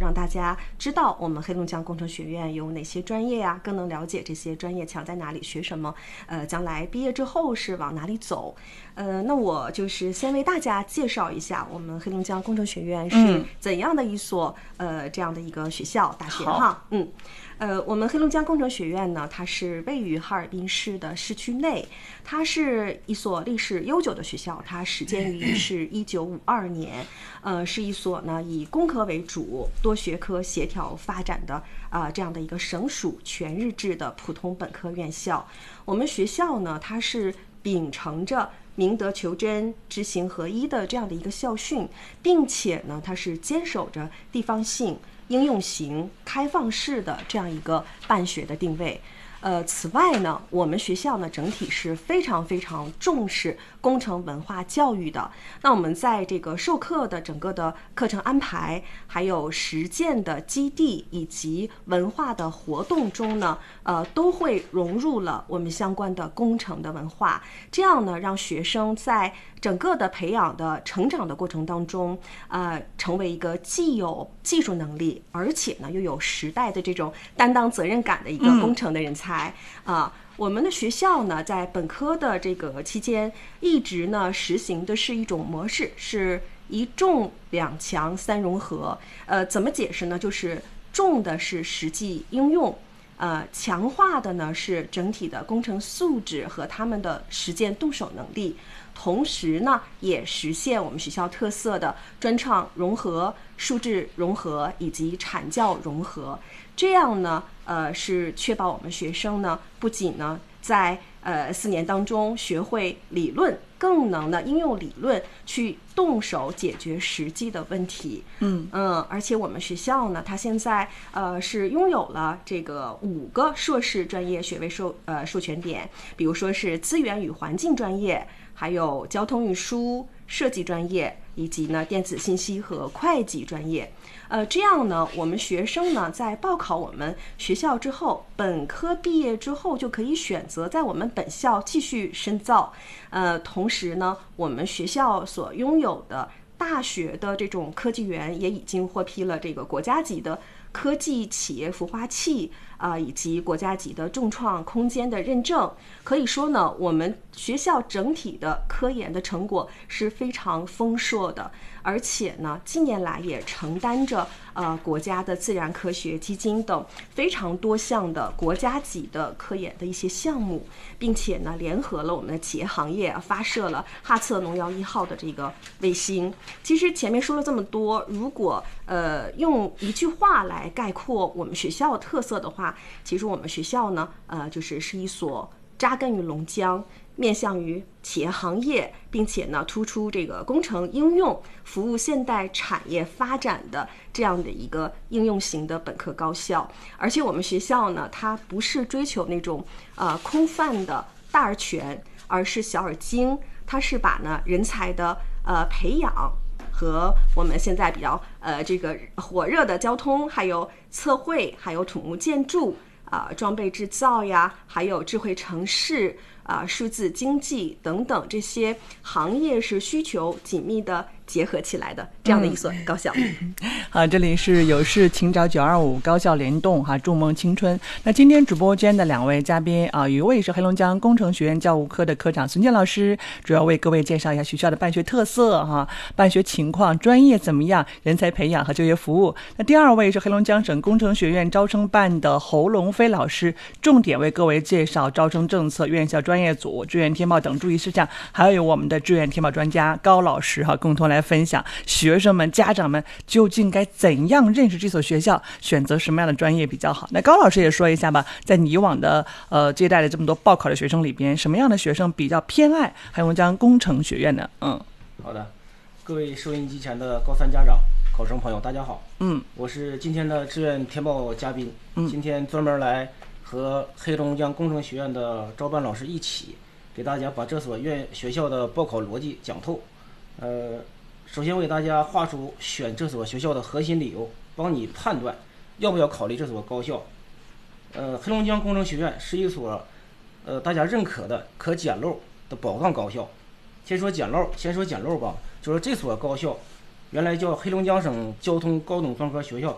让大家知道我们黑龙江工程学院有哪些专业呀，更能了解这些专业强在哪里，学什么，将来毕业之后是往哪里走。那我就是先为大家介绍一下我们黑龙江工程学院是怎样的一所这样的一个学校大学哈。我们黑龙江工程学院呢，它是位于哈尔滨市的市区内，它是一所历史悠久的学校，它始建于是1952年，是一所呢以工科为主、多学科协调发展的这样的一个省属全日制的普通本科院校。我们学校呢，它是秉承着明德求真、知行合一的这样的一个校训，并且呢，它是坚守着地方性、应用型、开放式的这样一个办学的定位。此外呢，我们学校呢整体是非常非常重视工程文化教育的。那我们在这个授课的整个的课程安排，还有实践的基地以及文化的活动中呢，都会融入了我们相关的工程的文化，这样呢，让学生在整个的培养的成长的过程当中，成为一个既有技术能力，而且呢又有时代的这种担当责任感的一个工程的人才。我们的学校呢，在本科的这个期间，一直呢实行的是一种模式，是一重两强三融合。怎么解释呢？就是重的是实际应用。强化的呢是整体的工程素质和他们的实践动手能力，同时呢也实现我们学校特色的专创融合、数质融合以及产教融合。这样呢，是确保我们学生呢不仅呢在4年当中学会理论，更能呢应用理论去动手解决实际的问题。而且我们学校呢，它现在是拥有了这个5个硕士专业学位授权点，比如说是资源与环境专业，还有交通运输设计专业，以及呢电子信息和会计专业。这样呢，我们学生呢在报考我们学校之后，本科毕业之后就可以选择在我们本校继续深造。同时呢，我们学校所拥有的大学的这种科技园也已经获批了这个国家级的科技企业孵化器以及国家级的重创空间的认证。可以说呢，我们学校整体的科研的成果是非常丰硕的，而且呢，近年来也承担着国家的自然科学基金等非常多项的国家级的科研的一些项目，并且呢，联合了我们的企业行业，发射了哈测农遥1号的这个卫星。其实前面说了这么多，如果用一句话来概括我们学校特色的话，其实我们学校呢，是一所扎根于龙江，面向于企业行业，并且呢突出这个工程应用，服务现代产业发展的这样的一个应用型的本科高校。而且我们学校呢，它不是追求那种空泛的大而全，而是小而精。它是把呢人才的培养和我们现在比较这个火热的交通，还有测绘，还有土木建筑装备制造呀，还有智慧城市数字经济等等，这些行业是需求紧密的结合起来的这样的一所高校。 好，这里是有事请找925高校联动筑梦青春。那今天直播间的2位嘉宾一位是黑龙江工程学院教务科的科长孙健老师，主要为各位介绍一下学校的办学特色办学情况、专业怎么样、人才培养和就业服务。那第2位是黑龙江省工程学院招生办的侯龙飞老师，重点为各位介绍招生政策、院校专业组、志愿填报等注意事项，还有我们的志愿填报专家高老师共同来分享学生们、家长们究竟该怎样认识这所学校，选择什么样的专业比较好。那高老师也说一下吧，在你以往的接待的这么多报考的学生里边，什么样的学生比较偏爱黑龙江工程学院呢？ 好的，各位收音机前的高3家长、考生朋友，大家好。我是今天的志愿填报嘉宾，今天专门来和黑龙江工程学院的招办老师一起，给大家把这所学校的报考逻辑讲透。首先为大家画出选这所学校的核心理由，帮你判断要不要考虑这所高校。黑龙江工程学院是一所大家认可的可捡漏的宝藏高校。先说捡漏吧，就是这所高校原来叫黑龙江省交通高等专科学校，